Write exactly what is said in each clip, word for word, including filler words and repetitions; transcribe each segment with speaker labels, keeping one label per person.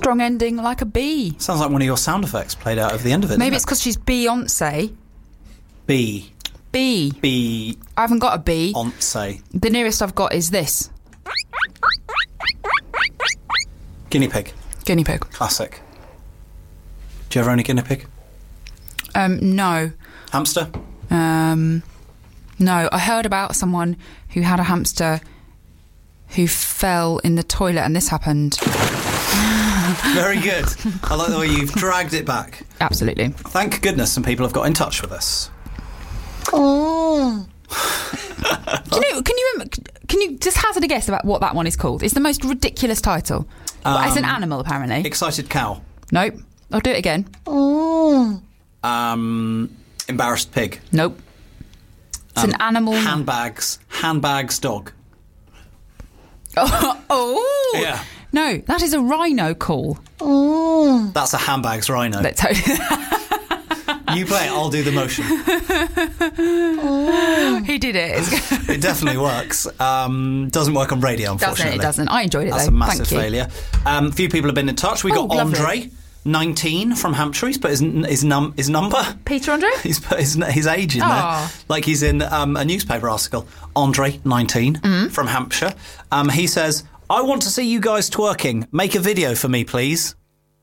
Speaker 1: Strong ending like a bee.
Speaker 2: Sounds like one of your sound effects played out of the end of it.
Speaker 1: Maybe it's because she's Beyonce.
Speaker 2: B.
Speaker 1: B.
Speaker 2: B.
Speaker 1: I haven't got a B.
Speaker 2: Once.
Speaker 1: The nearest I've got is this.
Speaker 2: Guinea pig.
Speaker 1: Guinea pig.
Speaker 2: Classic. Do you ever own a guinea pig?
Speaker 1: Um, no.
Speaker 2: Hamster?
Speaker 1: Um, no. I heard about someone who had a hamster who fell in the toilet and this happened.
Speaker 2: Very good. I like the way you've dragged it back.
Speaker 1: Absolutely.
Speaker 2: Thank goodness some people have got in touch with us.
Speaker 1: Oh. Can you, can you can you just hazard a guess about what that one is called? It's the most ridiculous title. Um, it's an animal, apparently.
Speaker 2: Excited cow.
Speaker 1: Nope. I'll do it again. Oh.
Speaker 2: Um, embarrassed pig.
Speaker 1: Nope. It's um, an animal.
Speaker 2: Handbags. Handbags dog.
Speaker 1: Oh. oh.
Speaker 2: Yeah.
Speaker 1: No, that is a rhino call. Oh.
Speaker 2: That's a handbags rhino.
Speaker 1: Let's hope.
Speaker 2: You play it, I'll do the motion.
Speaker 1: Oh. He did it.
Speaker 2: It definitely works. Um, doesn't work on radio, unfortunately.
Speaker 1: Doesn't, it doesn't. I enjoyed it,
Speaker 2: That's
Speaker 1: though.
Speaker 2: That's a massive
Speaker 1: Thank
Speaker 2: failure. A um, few people have been in touch. We
Speaker 1: oh,
Speaker 2: got
Speaker 1: lovely.
Speaker 2: Andre, nineteen, from Hampshire. He's put his, his, num, his number.
Speaker 1: Peter Andre?
Speaker 2: He's put his, his age in there. Like he's in um, a newspaper article. Andre, nineteen, mm-hmm. from Hampshire. Um, he says, I want to see you guys twerking. Make a video for me, please.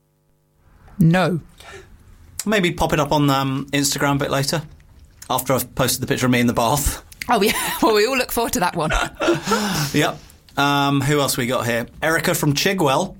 Speaker 1: No.
Speaker 2: Maybe pop it up on um, Instagram a bit later, after I've posted the picture of me in the bath.
Speaker 1: Oh, yeah. Well, we all look forward to that one.
Speaker 2: Yep. Um, who else we got here? Erica from Chigwell.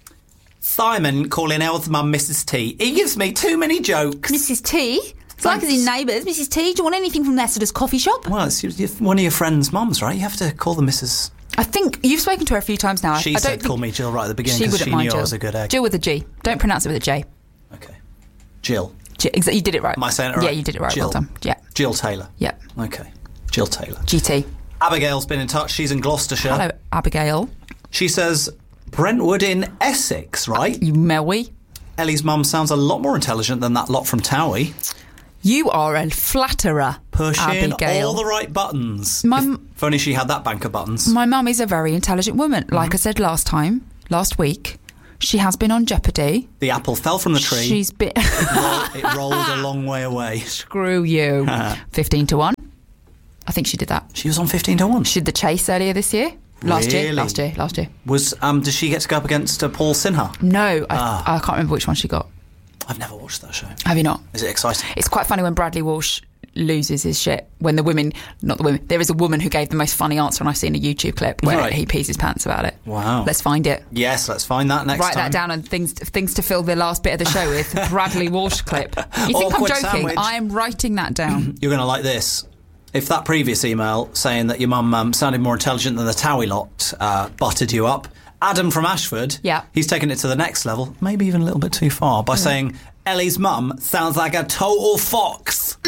Speaker 2: Simon calling Elle's mum Missus T. He gives me too many jokes.
Speaker 1: Missus T? It's like his neighbours. Missus T, do you want anything from Nestle's coffee shop?
Speaker 2: Well, it's one of your friend's mums, right? You have to call them Missus
Speaker 1: I think you've spoken to her a few times now.
Speaker 2: She
Speaker 1: I don't
Speaker 2: said
Speaker 1: think
Speaker 2: call me Jill right at the beginning
Speaker 1: she
Speaker 2: because
Speaker 1: wouldn't
Speaker 2: she
Speaker 1: mind
Speaker 2: knew
Speaker 1: Jill.
Speaker 2: I was a good egg.
Speaker 1: Jill with a G. Don't pronounce it with a J.
Speaker 2: Okay. Jill.
Speaker 1: Jill. You did it right.
Speaker 2: Am I saying it right?
Speaker 1: Yeah, you did it right.
Speaker 2: Jill.
Speaker 1: Well done. Yeah.
Speaker 2: Jill Taylor.
Speaker 1: Yep.
Speaker 2: Okay. Jill Taylor.
Speaker 1: G T.
Speaker 2: Abigail's been in touch. She's in Gloucestershire.
Speaker 1: Hello, Abigail.
Speaker 2: She says, Brentwood in Essex, right?
Speaker 1: You Melwy.
Speaker 2: Ellie's mum sounds a lot more intelligent than that lot from Towie.
Speaker 1: You are a flatterer,
Speaker 2: Pushing
Speaker 1: Abigail.
Speaker 2: all the right buttons.
Speaker 1: My,
Speaker 2: if, if only she had that bank of buttons.
Speaker 1: My mum is a very intelligent woman.
Speaker 2: Mm-hmm.
Speaker 1: Like I said last time, last week, she has been on Jeopardy.
Speaker 2: The apple fell from the tree.
Speaker 1: She's been...
Speaker 2: it, rolled, it rolled a long way away.
Speaker 1: Screw you. fifteen to one. I think she did that.
Speaker 2: She was on fifteen to one?
Speaker 1: She did the chase earlier this year. Last
Speaker 2: really?
Speaker 1: year, last year, last year.
Speaker 2: Was um? Does she get to go up against uh, Paul Sinha?
Speaker 1: No, I,
Speaker 2: ah.
Speaker 1: I can't remember which one she got.
Speaker 2: I've never watched that show.
Speaker 1: Have you not?
Speaker 2: Is it exciting?
Speaker 1: It's quite funny when Bradley Walsh loses his shit. When the women, not the women, there is a woman who gave the most funny answer, and I've seen a YouTube clip where
Speaker 2: right.
Speaker 1: he pees his pants about it.
Speaker 2: Wow.
Speaker 1: Let's find it.
Speaker 2: Yes, let's find that next
Speaker 1: Write
Speaker 2: time.
Speaker 1: that down and things things to fill the last bit of the show with. Bradley Walsh clip. You think
Speaker 2: Awkward
Speaker 1: I'm joking?
Speaker 2: sandwich.
Speaker 1: I am writing that down.
Speaker 2: You're going to like this. If that previous email saying that your mum um, sounded more intelligent than the Towie lot uh, buttered you up, Adam from Ashford,
Speaker 1: yeah.
Speaker 2: he's taken it to the next level, maybe even a little bit too far, by yeah. saying Ellie's mum sounds like a total fox.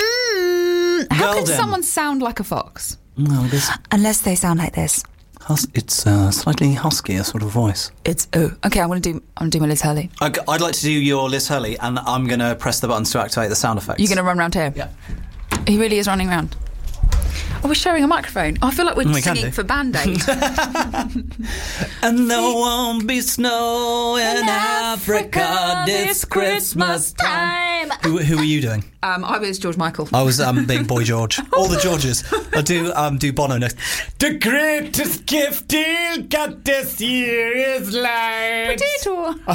Speaker 1: Mm-mm. How
Speaker 2: Golden.
Speaker 1: can someone sound like a fox?
Speaker 2: No, it is.
Speaker 1: Unless they sound like this.
Speaker 2: Hus- it's a uh, slightly huskier sort of voice.
Speaker 1: It's oh, okay. I'm going to do. I'm going to do my Liz Hurley.
Speaker 2: I, I'd like to do your Liz Hurley, and I'm going to press the buttons to activate the sound effects.
Speaker 1: You're going to run round here.
Speaker 2: Yeah.
Speaker 1: He really is running around. Oh, we're sharing a microphone. Oh, I feel like we're
Speaker 2: we
Speaker 1: singing for Band-Aid.
Speaker 2: And there won't be snow in, in Africa, Africa this Christmas time. Who, who are you doing?
Speaker 1: Um, I was George Michael.
Speaker 2: I was um, being Boy George. All the Georges. I do um, do Bono next. The greatest gift he'll get this year is life.
Speaker 1: Potato. We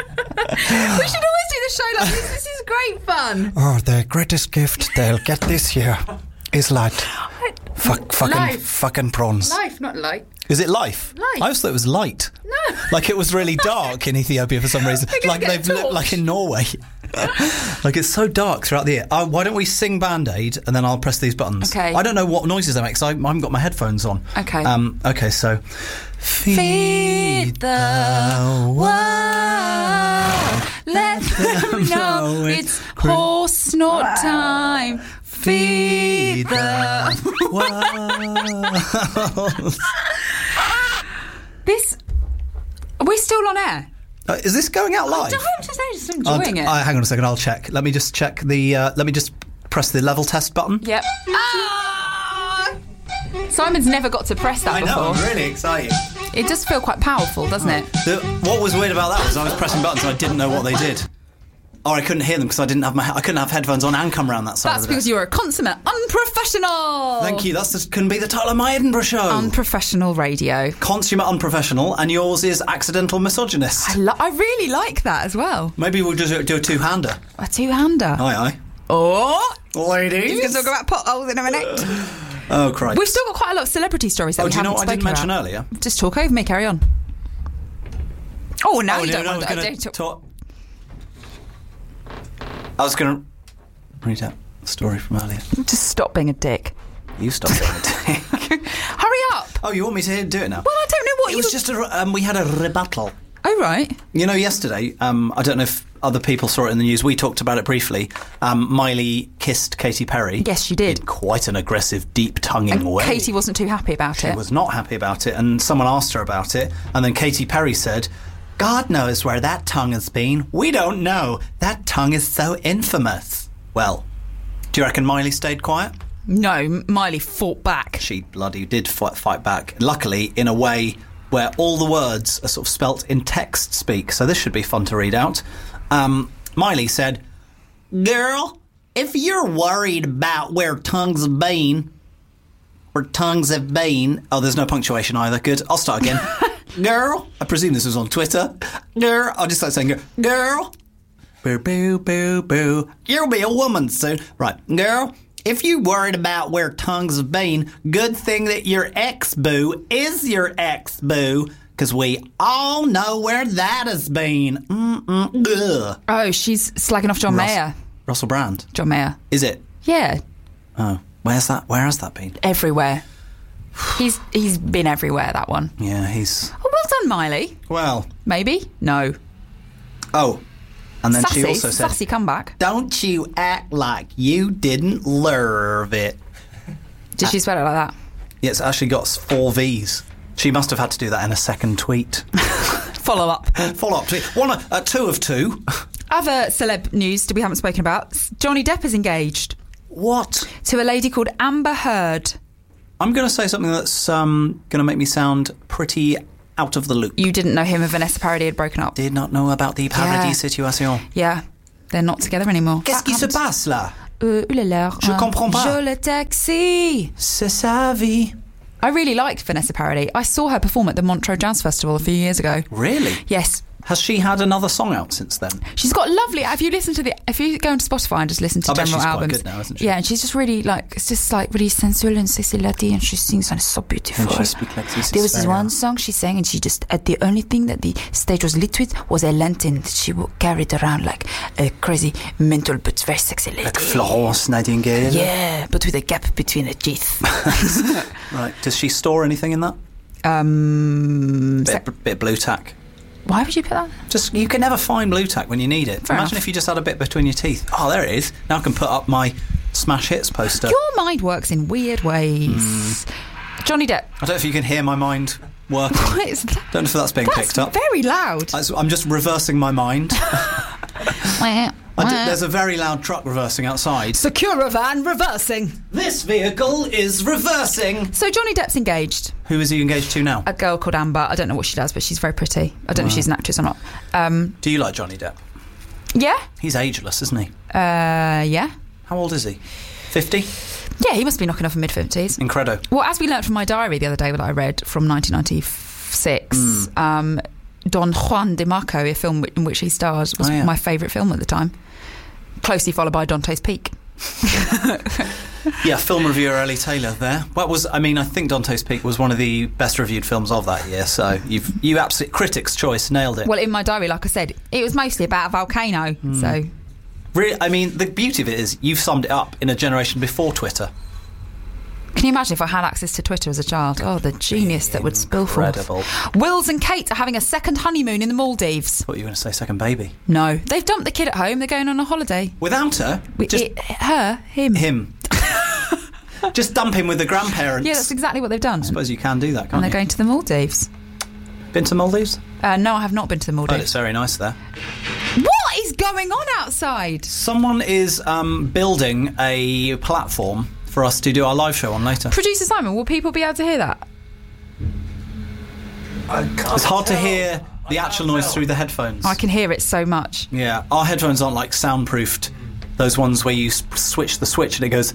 Speaker 1: should always do the show like this. This is great fun.
Speaker 2: Oh, the greatest gift they'll get this year is light. Fuck, fucking,
Speaker 1: life.
Speaker 2: fucking prawns.
Speaker 1: Life, not light.
Speaker 2: Is it life?
Speaker 1: Life.
Speaker 2: I always thought it was light.
Speaker 1: No.
Speaker 2: Like it was really dark in Ethiopia for some reason. Like they've lived, like in Norway. Like it's so dark throughout the year. Uh, why don't we sing Band-Aid and then I'll press these buttons?
Speaker 1: Okay.
Speaker 2: I don't know what noises they make because I, I haven't got my headphones on.
Speaker 1: Okay.
Speaker 2: Um. Okay. So.
Speaker 1: Feed, Feed the world. Let them know it's horse snort time. Feed the world. This. Are we still on air?
Speaker 2: Uh, is this going out live?
Speaker 1: I don't just, I'm just enjoying
Speaker 2: I'll,
Speaker 1: it.
Speaker 2: Uh, hang on a second. I'll check. Let me just check the. Uh, let me just press the level test button.
Speaker 1: Yep. Ah! Simon's never got to press that
Speaker 2: I
Speaker 1: before.
Speaker 2: know. I'm really excited.
Speaker 1: It does feel quite powerful, doesn't it?
Speaker 2: The, what was weird about that was I was pressing buttons and I didn't know what they did. Or I couldn't hear them because I didn't have my I couldn't have headphones on and come around that side.
Speaker 1: That's
Speaker 2: of the
Speaker 1: because
Speaker 2: desk.
Speaker 1: you're a consummate unprofessional.
Speaker 2: Thank you. That's just, couldn't be the title of my Edinburgh show.
Speaker 1: Unprofessional radio.
Speaker 2: Consummate unprofessional, and yours is accidental misogynist.
Speaker 1: I, lo- I really like that as well.
Speaker 2: Maybe we'll just do a two-hander.
Speaker 1: A two-hander.
Speaker 2: Aye, aye.
Speaker 1: Oh,
Speaker 2: ladies.
Speaker 1: we're going to talk about potholes in a minute.
Speaker 2: Oh, Christ.
Speaker 1: We've still got quite a lot of celebrity stories that
Speaker 2: oh,
Speaker 1: we
Speaker 2: do you know
Speaker 1: haven't
Speaker 2: what I didn't
Speaker 1: spoken
Speaker 2: mention
Speaker 1: about.
Speaker 2: earlier?
Speaker 1: Just talk over me. Carry on. Oh, now
Speaker 2: oh,
Speaker 1: you
Speaker 2: no,
Speaker 1: don't
Speaker 2: no,
Speaker 1: want
Speaker 2: I was
Speaker 1: to
Speaker 2: going to
Speaker 1: talk.
Speaker 2: talk. I was going to read out the story from earlier.
Speaker 1: Just stop being a dick.
Speaker 2: You stop being a dick.
Speaker 1: Hurry up.
Speaker 2: Oh, you want me to do it now?
Speaker 1: Well, I don't know what
Speaker 2: it
Speaker 1: you...
Speaker 2: was just a... Um, we had a rebuttal.
Speaker 1: Oh, right.
Speaker 2: You know, yesterday, um, I don't know if other people saw it in the news, we talked about it briefly. Um, Miley kissed Katy Perry.
Speaker 1: Yes, she did.
Speaker 2: In quite an aggressive, deep-tonguing
Speaker 1: and
Speaker 2: way.
Speaker 1: Katy wasn't too happy about
Speaker 2: she
Speaker 1: it.
Speaker 2: She was not happy about it, and someone asked her about it, and then Katy Perry said, God knows where that tongue has been. We don't know. That tongue is so infamous. Well, do you reckon Miley stayed quiet?
Speaker 1: No, Miley fought back.
Speaker 2: She bloody did fight, fight back. Luckily, in a way where all the words are sort of spelt in text speak, so this should be fun to read out. Um, Miley said, Girl, if you're worried about where tongues have been, where tongues have been... Oh, there's no punctuation either. Good. I'll start again. Girl, I presume this was on Twitter. Girl, I'll just start saying, Girl, boo, boo, boo, boo. You'll be a woman soon. Right, girl, if you worried about where tongues have been, good thing that your ex-boo is your ex-boo, because we all know where that has been. Mm-mm, ugh.
Speaker 1: Oh, she's slagging off John
Speaker 2: Rus-
Speaker 1: Mayer.
Speaker 2: Russell Brand.
Speaker 1: John Mayer.
Speaker 2: Is it?
Speaker 1: Yeah.
Speaker 2: Oh, where's that? Where has that been?
Speaker 1: Everywhere. He's he's been everywhere, that one.
Speaker 2: Yeah, he's...
Speaker 1: Oh, well done, Miley.
Speaker 2: Well...
Speaker 1: Maybe? No.
Speaker 2: Oh, and then
Speaker 1: sassy,
Speaker 2: she also said...
Speaker 1: Sassy comeback.
Speaker 2: Don't you act like you didn't love it.
Speaker 1: Did she spell it like that?
Speaker 2: Yeah, it's actually got four V's. She must have had to do that in a second tweet.
Speaker 1: Follow up.
Speaker 2: Follow up tweet. One, uh, two of two.
Speaker 1: Other celeb news that we haven't spoken about. Johnny Depp is engaged.
Speaker 2: What?
Speaker 1: To a lady called Amber Heard.
Speaker 2: I'm going to say something that's um, going to make me sound pretty out of the loop.
Speaker 1: You didn't know him and Vanessa Paradis had broken up?
Speaker 2: Did not know about the Paradis
Speaker 1: Yeah.
Speaker 2: situation.
Speaker 1: Yeah. They're not together anymore.
Speaker 2: Qu'est-ce qui se passe là?
Speaker 1: Euh, ouh là là.
Speaker 2: Je comprends pas.
Speaker 1: Je le taxi.
Speaker 2: C'est sa vie.
Speaker 1: I really liked Vanessa Paradis. I saw her perform at the Montreux Jazz Festival a few years ago.
Speaker 2: Really?
Speaker 1: Yes.
Speaker 2: Has she had another song out since then?
Speaker 1: She's got lovely... If you listen to the... If you go into Spotify and just listen to
Speaker 2: I bet
Speaker 1: general
Speaker 2: she's quite
Speaker 1: albums...
Speaker 2: good now, isn't she?
Speaker 1: Yeah, and she's just really, like... It's just, like, really sensual and sexy lady, and she sings and it's so beautiful.
Speaker 2: And she speaks like this.
Speaker 1: There was this one song she sang, and she just... Uh, the only thing that the stage was lit with was a lantern that she carried around like a crazy, mental but very sexy lady.
Speaker 2: Like Florence Nightingale?
Speaker 1: Yeah, but with a gap between her teeth.
Speaker 2: Right. Does she store anything in that?
Speaker 1: Um...
Speaker 2: Bit,
Speaker 1: se-
Speaker 2: bit of blue tack.
Speaker 1: Why would you put that?
Speaker 2: Just you can never find blue tack when you need it.
Speaker 1: Fair
Speaker 2: Imagine
Speaker 1: enough.
Speaker 2: if you just had a bit between your teeth. Oh, there it is. Now I can put up my Smash Hits poster.
Speaker 1: Your mind works in weird ways. Mm. Johnny Depp.
Speaker 2: I don't know if you can hear my mind working.
Speaker 1: What is that?
Speaker 2: Don't know if that's being
Speaker 1: That's
Speaker 2: picked up.
Speaker 1: very loud.
Speaker 2: I'm just reversing my mind. I did, there's a very loud truck reversing outside.
Speaker 1: Secure a van reversing.
Speaker 2: This vehicle is reversing.
Speaker 1: So Johnny Depp's engaged.
Speaker 2: Who is he engaged to now?
Speaker 1: A girl called Amber. I don't know what she does, but she's very pretty. I don't wow. know if she's an actress or not. Um,
Speaker 2: Do you like Johnny Depp?
Speaker 1: Yeah.
Speaker 2: He's ageless, isn't he?
Speaker 1: Uh, yeah.
Speaker 2: How old is he? fifty?
Speaker 1: Yeah, he must be knocking off in mid-fifties.
Speaker 2: Incredido.
Speaker 1: Well, as we learnt from my diary the other day that I read from nineteen ninety-six, mm. um, Don Juan de Marco, a film in which he stars, was oh, yeah. my favourite film at the time. Closely followed by Dante's Peak.
Speaker 2: Yeah, film reviewer Ellie Taylor there. What was? I mean, I think Dante's Peak was one of the best reviewed films of that year. So you've you absolutely critics' choice nailed it.
Speaker 1: Well, in my diary, like I said, it was mostly about a volcano. Mm. So,
Speaker 2: really, I mean, the beauty of it is you've summed it up in a generation before Twitter.
Speaker 1: Can you imagine if I had access to Twitter as a child? Oh, the genius that would spill
Speaker 2: Incredible.
Speaker 1: forth. Wills and Kate are having a second honeymoon in the Maldives.
Speaker 2: I thought you were going to say second baby.
Speaker 1: No, they've dumped the kid at home. They're going on a holiday.
Speaker 2: Without her?
Speaker 1: We,
Speaker 2: Just
Speaker 1: it, her? Him.
Speaker 2: Him. Just dump him with the grandparents.
Speaker 1: Yeah, that's exactly what they've done.
Speaker 2: I suppose you can do that, can't you?
Speaker 1: And they're you? going to the Maldives.
Speaker 2: Been to Maldives?
Speaker 1: Uh, no, I have not been to the Maldives.
Speaker 2: Oh, it's very nice there.
Speaker 1: What is going on outside?
Speaker 2: Someone is um, building a platform for us to do our live show on later.
Speaker 1: Producer Simon, will people be able to hear that?
Speaker 2: It's hard to hear the actual noise through the headphones.
Speaker 1: I can hear it so much.
Speaker 2: Yeah, our headphones aren't like soundproofed. Those ones where you s- switch the switch and it goes...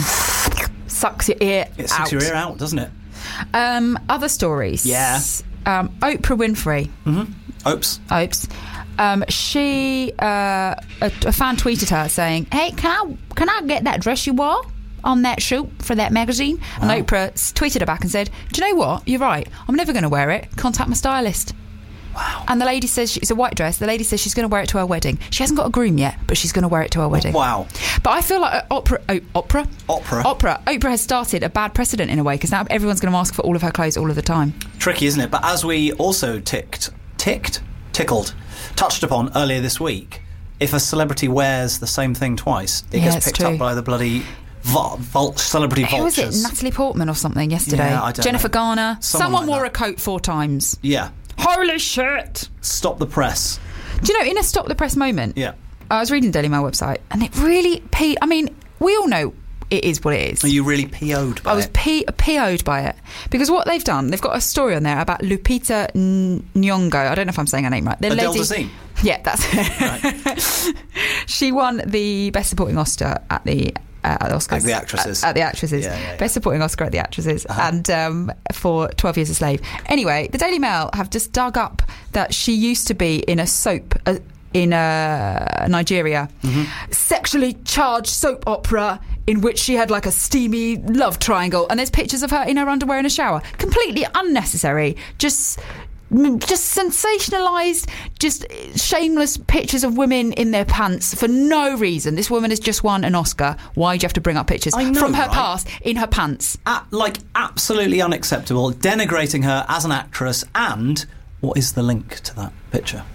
Speaker 1: Sucks your ear
Speaker 2: It
Speaker 1: out.
Speaker 2: sucks your ear out, doesn't it?
Speaker 1: Um, other stories.
Speaker 2: Yeah.
Speaker 1: Um, Oprah Winfrey.
Speaker 2: Mm-hmm. Oops.
Speaker 1: Oops. Um, she, uh, a, a fan tweeted her saying, "Hey, can I can I get that dress you wore on that shoot for that magazine?"
Speaker 2: Wow.
Speaker 1: And Oprah tweeted her back and said, "Do you know what? You're right. I'm never going to wear it. Contact my stylist."
Speaker 2: Wow.
Speaker 1: And the lady says she, it's a white dress. The lady says she's going to wear it to her wedding. She hasn't got a groom yet, but she's going to wear it to her wedding.
Speaker 2: Wow.
Speaker 1: But I feel like uh, opera, oh, opera,
Speaker 2: Opera.
Speaker 1: opera, Oprah has started a bad precedent in a way because now everyone's going to ask for all of her clothes all of the time.
Speaker 2: Tricky, isn't it? But as we also ticked, ticked, tickled, touched upon earlier this week, if a celebrity wears the same thing twice, it
Speaker 1: Yeah,
Speaker 2: gets
Speaker 1: it's
Speaker 2: picked
Speaker 1: true.
Speaker 2: up by the bloody vul- vul- celebrity
Speaker 1: Who was
Speaker 2: vultures.
Speaker 1: it? Natalie Portman or something yesterday?
Speaker 2: Yeah, I don't
Speaker 1: Jennifer
Speaker 2: know.
Speaker 1: Garner.
Speaker 2: Someone
Speaker 1: Someone
Speaker 2: like
Speaker 1: wore
Speaker 2: that.
Speaker 1: a coat four times.
Speaker 2: Yeah.
Speaker 1: Holy shit!
Speaker 2: Stop the press.
Speaker 1: Do you know, in a stop the press moment,
Speaker 2: Yeah.
Speaker 1: I was reading the Daily Mail website and it really... P- I mean, we all know it is what it is.
Speaker 2: Are you really P O'd by
Speaker 1: I was
Speaker 2: it?
Speaker 1: P- P O'd by it. Because what they've done, they've got a story on there about Lupita N- Nyong'o. I don't know if I'm saying her name right. The
Speaker 2: Adele
Speaker 1: lady-
Speaker 2: Dazeem.
Speaker 1: Yeah, that's it. Right. She won the Best Supporting Oscar at the... Uh, at the Oscars.
Speaker 2: At the actresses.
Speaker 1: At, at the actresses.
Speaker 2: Yeah, yeah, yeah.
Speaker 1: Best Supporting Oscar at the actresses.
Speaker 2: Uh-huh.
Speaker 1: And um, for twelve Years a Slave. Anyway, the Daily Mail have just dug up that she used to be in a soap uh, in uh, Nigeria.
Speaker 2: Mm-hmm.
Speaker 1: Sexually charged soap opera in which she had like a steamy love triangle. And there's pictures of her in her underwear in a shower. Completely unnecessary. Just... just sensationalised, just shameless pictures of women in their pants for no reason. This woman has just won an Oscar. Why do you have to bring up pictures
Speaker 2: I know,
Speaker 1: from her
Speaker 2: right?
Speaker 1: past in her pants?
Speaker 2: A- like, absolutely unacceptable. Denigrating her as an actress. And what is the link to that picture?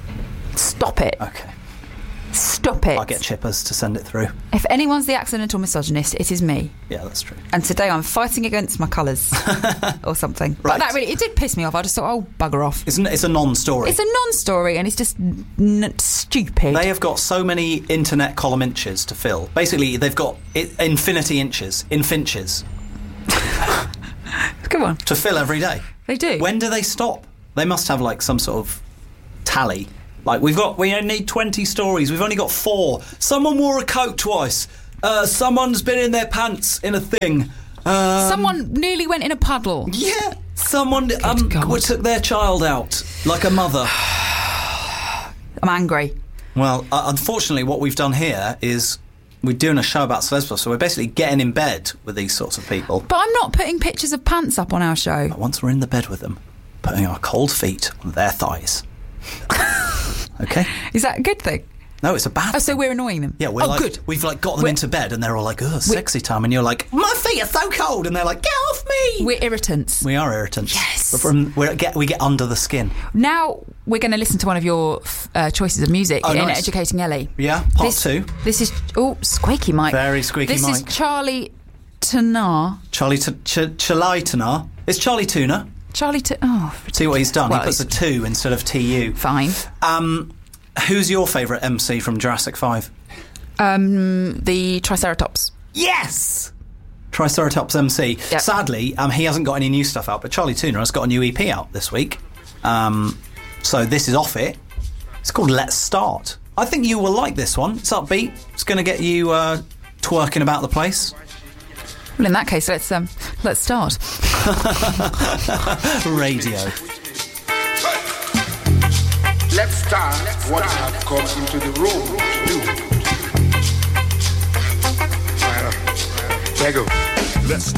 Speaker 1: Stop it.
Speaker 2: Okay.
Speaker 1: Stop it.
Speaker 2: I'll get Chippers to send it through.
Speaker 1: If anyone's the accidental misogynist, it is me.
Speaker 2: Yeah, that's true.
Speaker 1: And today I'm fighting against my colours or something. But
Speaker 2: Right.
Speaker 1: that really, it did piss me off. I just thought, oh, bugger off.
Speaker 2: It's, n- it's a non-story.
Speaker 1: It's a non-story and it's just n- stupid.
Speaker 2: They have got so many internet column inches to fill. Basically, they've got I- infinity inches, infinches,
Speaker 1: Come on.
Speaker 2: to fill every day.
Speaker 1: They do.
Speaker 2: When do they stop? They must have like some sort of tally. Like, we've got, we only need twenty stories. We've only got four. Someone wore a coat twice. Uh, someone's been in their pants in a thing. Um,
Speaker 1: Someone nearly went in a puddle.
Speaker 2: Yeah. Someone um,
Speaker 1: God.
Speaker 2: took their child out like a mother.
Speaker 1: I'm angry.
Speaker 2: Well, uh, unfortunately, what we've done here is we're doing a show about Celebs Plus, so we're basically getting in bed with these sorts of people.
Speaker 1: But I'm not putting pictures of pants up on our show.
Speaker 2: But once we're in the bed with them, putting our cold feet on their thighs. Okay?
Speaker 1: Is that a good thing?
Speaker 2: No, it's a bad
Speaker 1: Oh, so we're annoying them?
Speaker 2: Yeah, we're
Speaker 1: oh,
Speaker 2: like,
Speaker 1: good.
Speaker 2: we've like got them
Speaker 1: We're-
Speaker 2: into bed and they're all like, oh, sexy time. And you're like, my feet are so cold. And they're like, get off me.
Speaker 1: We're irritants.
Speaker 2: We are irritants.
Speaker 1: Yes.
Speaker 2: But from, we're, get, we get under the skin.
Speaker 1: Now we're going to listen to one of your uh, choices of music
Speaker 2: Oh,
Speaker 1: in
Speaker 2: nice.
Speaker 1: Educating Ellie.
Speaker 2: Yeah, part
Speaker 1: this,
Speaker 2: two.
Speaker 1: This is... Oh, squeaky mic.
Speaker 2: Very squeaky
Speaker 1: this
Speaker 2: mic.
Speaker 1: This is Charlie Tanar.
Speaker 2: Charlie T- Ch- Chalaitana. It's Charlie Tuna.
Speaker 1: Charlie T... Oh,
Speaker 2: See what he's done?
Speaker 1: Well,
Speaker 2: he puts a two instead of T U.
Speaker 1: fine.
Speaker 2: Um, who's your favourite M C from Jurassic five?
Speaker 1: Um, the Triceratops.
Speaker 2: Yes! Triceratops M C.
Speaker 1: Yep.
Speaker 2: Sadly, um, he hasn't got any new stuff out, but Charlie Tuna has got a new E P out this week. Um, so this is off it. It's called Let's Start. I think you will like this one. It's upbeat. It's going to get you uh, twerking about the place.
Speaker 1: Well, in that case, let's um, let's start.
Speaker 2: Radio.
Speaker 3: Let's start what you have come into the room to do. Well, there you go. Let's